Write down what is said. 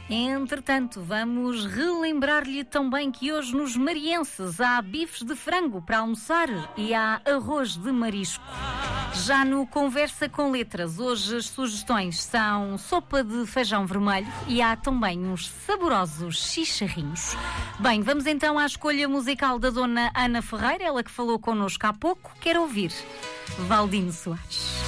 Entretanto, vamos relembrar-lhe também que hoje nos Marienses há bifes de frango para almoçar e há arroz de marisco. Já no Conversa com Letras, hoje as sugestões são sopa de feijão vermelho e há também uns saborosos chicharrinhos. Bem, vamos então à escolha musical da dona Ana Ferreira, ela que falou connosco há pouco. Quer ouvir Valdino Soares.